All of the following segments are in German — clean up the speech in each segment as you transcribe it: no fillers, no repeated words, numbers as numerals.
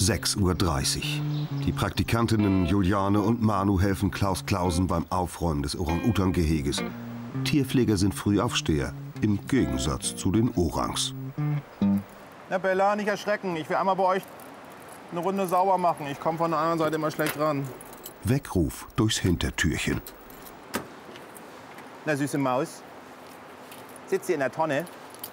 6:30 Uhr. Die Praktikantinnen Juliane und Manu helfen Klaus Clausen beim Aufräumen des Orang-Utan-Geheges. Tierpfleger sind Frühaufsteher, im Gegensatz zu den Orangs. Na Bella, nicht erschrecken. Ich will einmal bei euch eine Runde sauber machen. Ich komme von der anderen Seite immer schlecht ran. Weckruf durchs Hintertürchen. Na, süße Maus. Sitzt sie in der Tonne?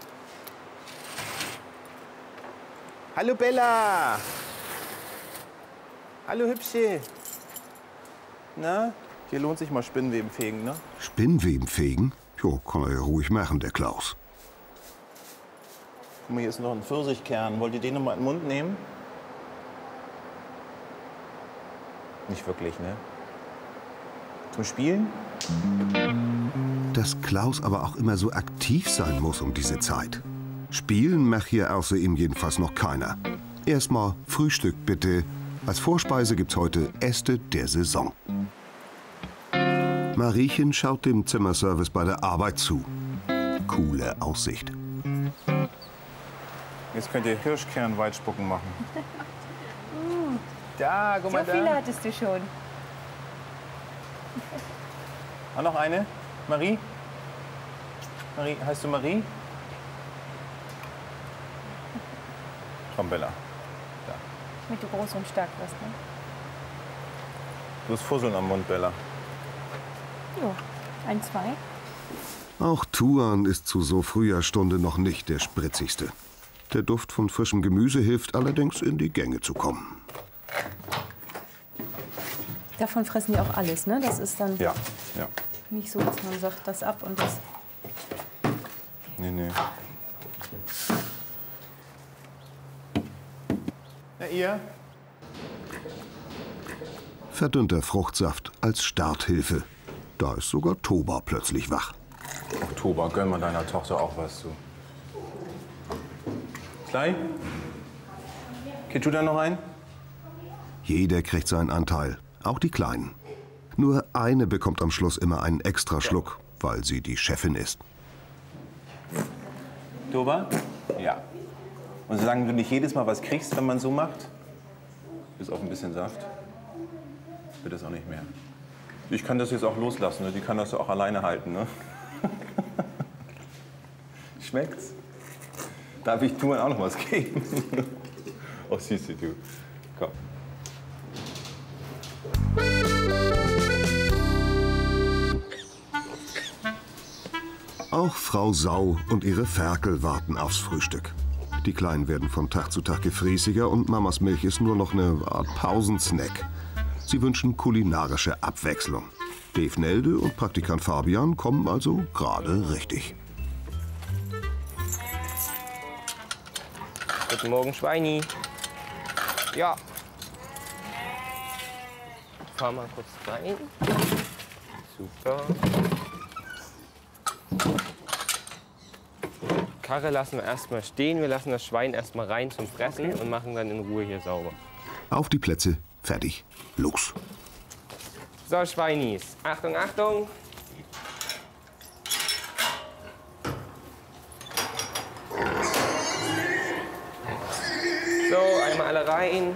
Hallo Bella. Hallo Hübsche. Na, hier lohnt sich mal Spinnweben fegen, ne? Spinnweben fegen? Jo, kann er ja ruhig machen, der Klaus. Guck mal, hier ist noch ein Pfirsichkern. Wollt ihr den noch mal in den Mund nehmen? Nicht wirklich, ne? Zum Spielen? Dass Klaus aber auch immer so aktiv sein muss um diese Zeit. Spielen macht hier außer ihm jedenfalls noch keiner. Erstmal Frühstück bitte. Als Vorspeise gibt's heute Äste der Saison. Mariechen schaut dem Zimmerservice bei der Arbeit zu. Coole Aussicht. Jetzt könnt ihr Hirschkernweitspucken machen. Da, guck mal da. So viele hattest du schon. Auch noch eine? Marie? Marie, heißt du Marie? Komm, Bella. Da. Damit du groß und stark wirst, ne? Du hast Fusseln am Mund, Bella. Jo, 1, 2. Auch Tuan ist zu so früher Stunde noch nicht der spritzigste. Der Duft von frischem Gemüse hilft allerdings, in die Gänge zu kommen. Davon fressen die auch alles, ne? Das ist dann Ja. nicht so, dass man sagt, das ab und das. Nee. Na ihr? Verdünnter Fruchtsaft als Starthilfe. Da ist sogar Toba plötzlich wach. Oktober, gönn mal deiner Tochter auch was zu. Klein? Kriegst du da noch einen? Jeder kriegt seinen Anteil, auch die Kleinen. Nur eine bekommt am Schluss immer einen extra Schluck, weil sie die Chefin ist. Toba? Ja. Und solange du nicht jedes Mal was kriegst, wenn man so macht, bis auf ein bisschen Saft, wird das auch nicht mehr. Ich kann das jetzt auch loslassen, ne? Die kann das ja auch alleine halten, ne? Schmeckt's? Darf ich Tuan auch noch was geben? Oh, süße du. Komm. Auch Frau Sau und ihre Ferkel warten aufs Frühstück. Die Kleinen werden von Tag zu Tag gefräßiger und Mamas Milch ist nur noch eine Art Pausensnack. Sie wünschen kulinarische Abwechslung. Dave Nelde und Praktikant Fabian kommen also gerade richtig. Guten Morgen, Schweini. Ja. Fahr mal kurz rein. Super. Karre lassen wir erstmal stehen. Wir lassen das Schwein erstmal rein zum Fressen und machen dann in Ruhe hier sauber. Auf die Plätze, fertig, los. So, Schweinis. Achtung, Achtung. So, einmal alle rein.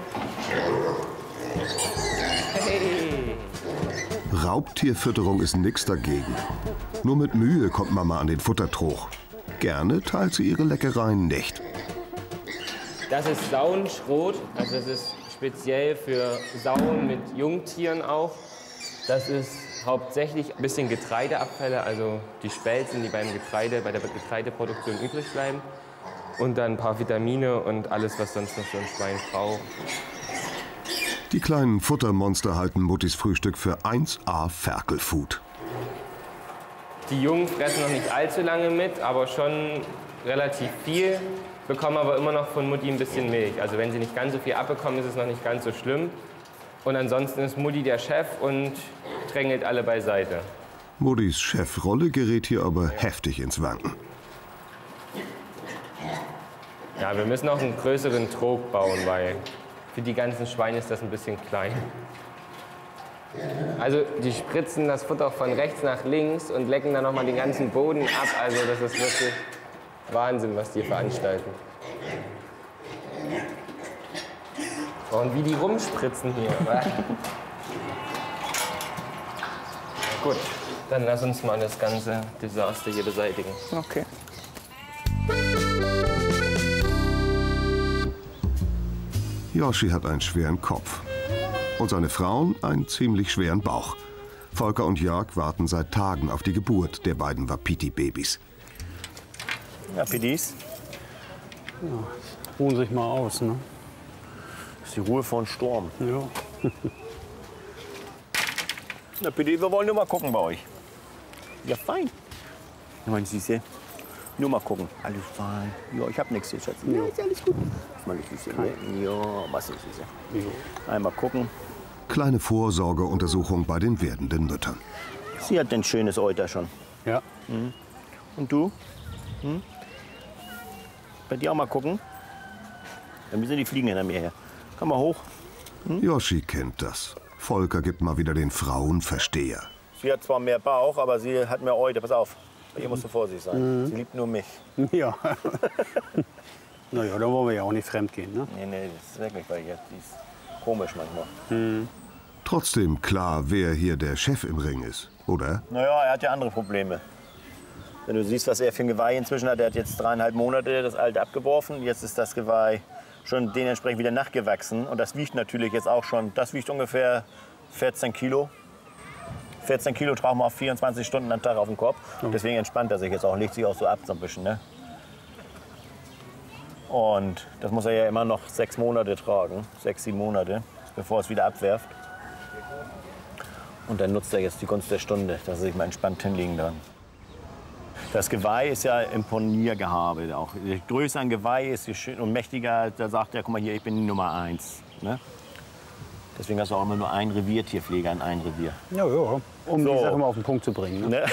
Hey. Raubtierfütterung ist nix dagegen. Nur mit Mühe kommt Mama an den Futtertrog. Gerne teilt sie ihre Leckereien nicht. Das ist Sauenschrot, also das ist speziell für Sauen mit Jungtieren auch. Das ist hauptsächlich ein bisschen Getreideabfälle, also die Spelzen, die bei der Getreideproduktion übrig bleiben. Und dann ein paar Vitamine und alles, was sonst noch so ein Schwein braucht. Die kleinen Futtermonster halten Muttis Frühstück für 1A Ferkelfood. Die Jungen fressen noch nicht allzu lange mit, aber schon relativ viel, bekommen aber immer noch von Mutti ein bisschen Milch. Also wenn sie nicht ganz so viel abbekommen, ist es noch nicht ganz so schlimm. Und ansonsten ist Mutti der Chef und drängelt alle beiseite. Muttis Chefrolle gerät hier aber heftig ins Wanken. Ja, wir müssen auch einen größeren Trog bauen, weil für die ganzen Schweine ist das ein bisschen klein. Also die spritzen das Futter von rechts nach links und lecken dann nochmal den ganzen Boden ab. Also das ist wirklich Wahnsinn, was die veranstalten. Und wie die rumspritzen hier. Gut, dann lass uns mal das ganze Desaster hier beseitigen. Okay. Yoshi hat einen schweren Kopf und seine Frauen einen ziemlich schweren Bauch. Volker und Jörg warten seit Tagen auf die Geburt der beiden Wapiti-Babys. Ja, Pidis. Ja, ruhen sich mal aus, ne? Das ist die Ruhe vor dem Sturm. Ja. Na, Pidis, wir wollen nur mal gucken bei euch. Ja, fein. Mein Süße. Nur mal gucken. Alles fein. Ja, ich hab nichts hier, Schatz. Ja, ist alles gut. Meine Süße. Ne? Ja, was ist Süße? Ja. Einmal gucken. Kleine Vorsorgeuntersuchung bei den werdenden Müttern. Sie hat ein schönes Euter schon. Ja. Mhm. Und du? Hm? Bei dir auch mal gucken? Dann müssen die Fliegen hinter mir her. Komm mal hoch. Yoshi kennt das. Volker gibt mal wieder den Frauenversteher. Sie hat zwar mehr Bauch, aber sie hat mehr Euter. Pass auf. Bei ihr musst du vorsichtig sein. Sie liebt nur mich. Ja. Naja, da wollen wir ja auch nicht fremd gehen, ne? Nee, das ist wirklich bei ihr. Die ist komisch manchmal. Trotzdem klar, wer hier der Chef im Ring ist, oder? Naja, er hat ja andere Probleme. Wenn du siehst, was er für ein Geweih inzwischen hat, er hat jetzt 3,5 Monate das alte abgeworfen. Jetzt ist das Geweih schon dementsprechend wieder nachgewachsen. Und das wiegt natürlich jetzt auch schon, das wiegt ungefähr 14 Kilo. 14 Kilo tragen wir auf 24 Stunden am Tag auf den Kopf. Deswegen entspannt er sich jetzt auch, legt sich auch so ab so ein bisschen. Ne? Und das muss er ja immer noch 6 Monate tragen, 6, 7 Monate, bevor es wieder abwerft. Und dann nutzt er jetzt die Gunst der Stunde, dass er sich mal entspannt hinlegen kann. Das Geweih ist ja Imponiergehabe auch. Je größer ein Geweih ist, je schön und mächtiger, da sagt er, guck mal hier, ich bin die Nummer 1. Ne? Deswegen hast du auch immer nur einen Reviertierpfleger in einem Revier. Ja, ja. Um So. die Sache mal auf den Punkt zu bringen. Ne? Ne?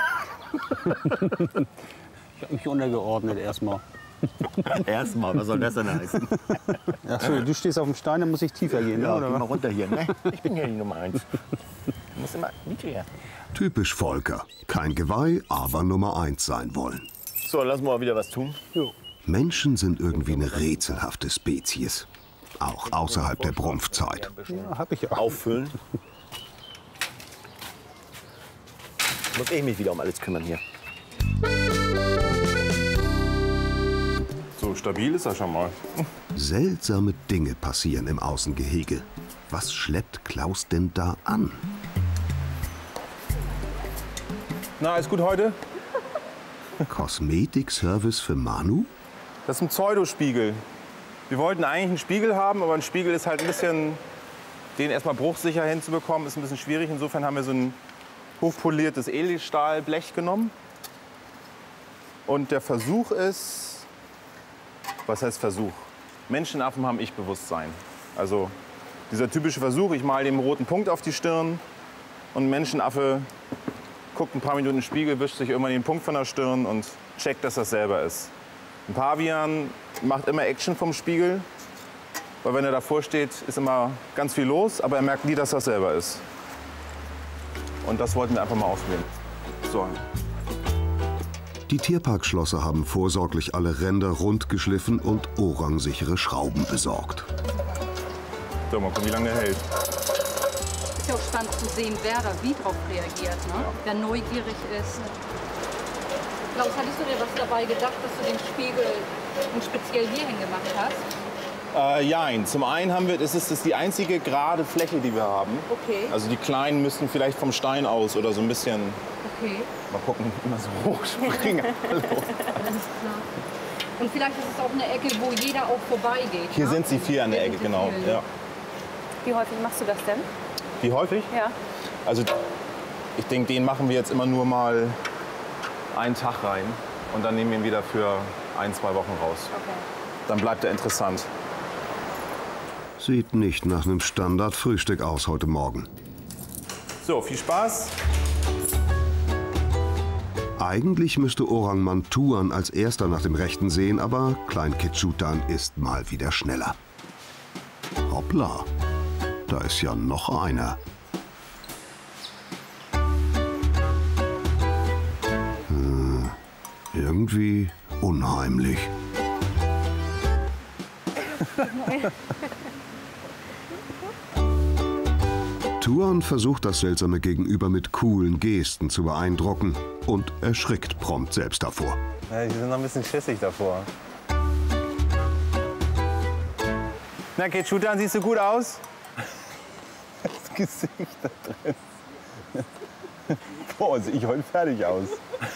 Ich habe mich untergeordnet erstmal. Erstmal, was soll das denn heißen? Achso, du stehst auf dem Stein, dann muss ich tiefer gehen, Ja, oder geh mal was? runter hier. Ne? Ich bin hier die Nummer 1. Du musst immer niedriger. Typisch Volker. Kein Geweih, aber Nummer 1 sein wollen. So, lass mal wieder was tun. Menschen sind irgendwie eine rätselhafte Spezies. Auch außerhalb der Brumpfzeit. Ja, hab ich ja. Auffüllen. Muss ich mich wieder um alles kümmern hier. So stabil ist er schon mal. Seltsame Dinge passieren im Außengehege. Was schleppt Klaus denn da an? Na, ist gut heute? Kosmetikservice für Manu? Das ist ein Pseudospiegel. Wir wollten eigentlich einen Spiegel haben, aber ein Spiegel ist halt ein bisschen, den erstmal bruchsicher hinzubekommen, ist ein bisschen schwierig. Insofern haben wir so ein hochpoliertes Edelstahlblech genommen. Und der Versuch ist, was heißt Versuch? Menschenaffen haben Ich-Bewusstsein. Also dieser typische Versuch, ich male dem roten Punkt auf die Stirn und ein Menschenaffe guckt ein paar Minuten in den Spiegel, wischt sich irgendwann den Punkt von der Stirn und checkt, dass das selber ist. Ein Pavian macht immer Action vom Spiegel, weil wenn er davor steht, ist immer ganz viel los, aber er merkt nie, dass das selber ist. Und das wollten wir einfach mal ausprobieren. So. Die Tierparkschlosser haben vorsorglich alle Ränder rund geschliffen und orangsichere Schrauben besorgt. So, mal gucken, wie lange der hält. Ist ja auch spannend zu sehen, wer da wie drauf reagiert, ne? Wer neugierig ist. Klaus, hattest du dir was dabei gedacht, dass du den Spiegel speziell hierhin gemacht hast? Jein. Zum einen haben wir, das ist die einzige gerade Fläche, die wir haben. Okay. Also die Kleinen müssten vielleicht vom Stein aus oder so ein bisschen, Okay, mal gucken, immer so hoch springen. Hallo. alles klar. Und vielleicht ist es auch eine Ecke, wo jeder auch vorbeigeht. Hier ne? sind sie 4 an der Hier Ecke, sind genau. viele. Ja. Wie häufig machst du das denn? Wie häufig? Ja. Also ich denke, den machen wir jetzt immer nur mal einen Tag rein und dann nehmen wir ihn wieder für 1, 2 Wochen raus. Okay. Dann bleibt er interessant. Sieht nicht nach einem Standardfrühstück aus heute Morgen. So, viel Spaß. Eigentlich müsste Orang Mantuan als erster nach dem Rechten sehen, aber Klein Kechutan ist mal wieder schneller. Hoppla, da ist ja noch einer. Irgendwie unheimlich. Tuan versucht das seltsame Gegenüber mit coolen Gesten zu beeindrucken und erschrickt prompt selbst davor. Ja, die sind noch ein bisschen schissig davor. Na, Kechutan, siehst du gut aus? Das Gesicht da drin. Boah, sehe ich heute fertig aus.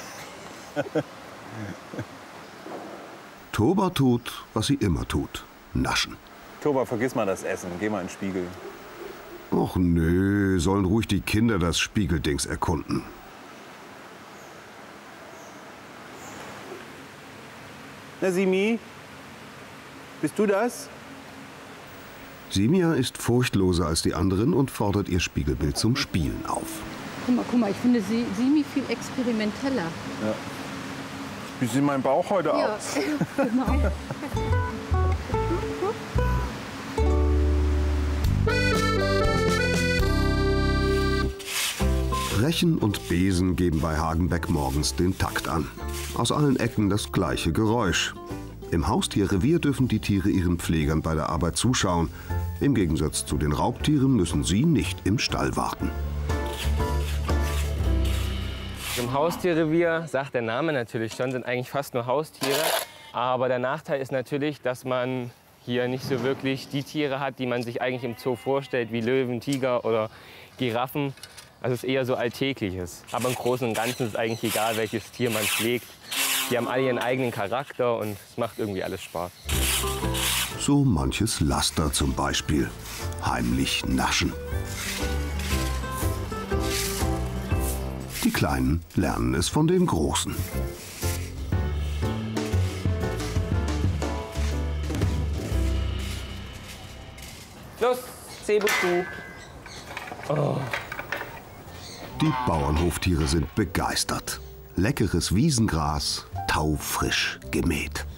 Toba tut, was sie immer tut: naschen. Toba, vergiss mal das Essen. Geh mal in den Spiegel. Och nö, sollen ruhig die Kinder das Spiegeldings erkunden. Na, Simi? Bist du das? Simia ist furchtloser als die anderen und fordert ihr Spiegelbild zum Spielen auf. Guck mal, ich finde Simi viel experimenteller. Ja. Wie sieht mein Bauch heute Ja, aus? genau. Rechen und Besen geben bei Hagenbeck morgens den Takt an. Aus allen Ecken das gleiche Geräusch. Im Haustierrevier dürfen die Tiere ihren Pflegern bei der Arbeit zuschauen. Im Gegensatz zu den Raubtieren müssen sie nicht im Stall warten. Im Haustierrevier, sagt der Name natürlich schon, sind eigentlich fast nur Haustiere. Aber der Nachteil ist natürlich, dass man hier nicht so wirklich die Tiere hat, die man sich eigentlich im Zoo vorstellt, wie Löwen, Tiger oder Giraffen. Also es ist eher so Alltägliches. Aber im Großen und Ganzen ist es eigentlich egal, welches Tier man pflegt. Die haben alle ihren eigenen Charakter und es macht irgendwie alles Spaß. So manches Laster zum Beispiel. Heimlich naschen. Die Kleinen lernen es von den Großen. Los, Zebutu. Oh. Die Bauernhoftiere sind begeistert. Leckeres Wiesengras, taufrisch gemäht.